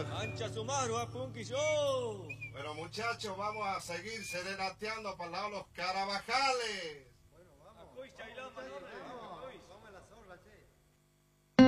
Ancha su maro a Punky Show. Pero muchachos, vamos a seguir serenateando para el lado de los Carabajales. Bueno, vamos.